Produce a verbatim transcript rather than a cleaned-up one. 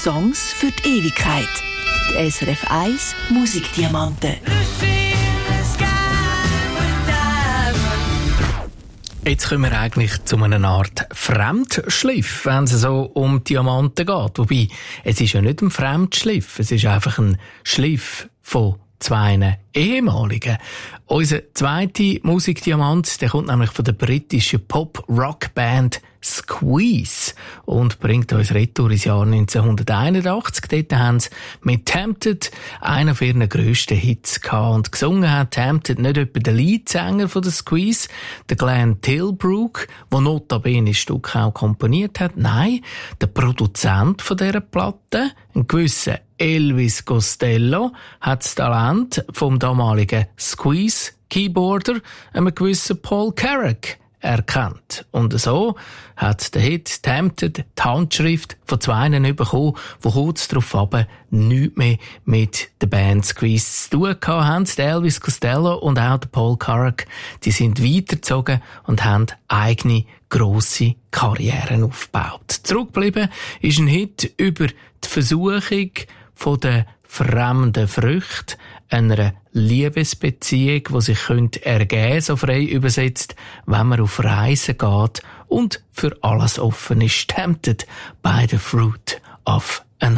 Songs für die Ewigkeit. Die S R F eins Musikdiamanten. Jetzt kommen wir eigentlich zu einer Art Fremdschliff, wenn es so um Diamanten geht. Wobei, es ist ja nicht ein Fremdschliff, es ist einfach ein Schliff von zwei ehemaligen. Unser zweiter Musikdiamant, der kommt nämlich von der britischen Pop-Rock-Band Squeeze und bringt uns retour ins Jahr neunzehnhunderteinundachtzig. Dort haben sie mit Tempted einen von ihren grössten Hits gehabt. Und gesungen hat Tempted nicht etwa der Leadsänger von der Squeeze, der Glenn Tilbrook, der notabene das Stück auch komponiert hat. Nein, der Produzent von dieser Platte, ein gewisser Elvis Costello, hat das Talent vom damaligen Squeeze-Keyboarder, einem gewissen Paul Carrack, erkannt. Und so hat der Hit Tempted die Handschrift von zweien bekommen, die kurz darauf aber nichts mehr mit der Band Squeeze zu tun haben. Der Elvis Costello und auch der Paul Carrack, die sind weitergezogen und haben eigene grosse Karrieren aufgebaut. Zurückgeblieben ist ein Hit über die Versuchung von der fremden Früchte, einer Liebesbeziehung, die sich ergeben könnte, so frei übersetzt, wenn man auf Reisen geht und für alles offen ist. Tempted by the fruit of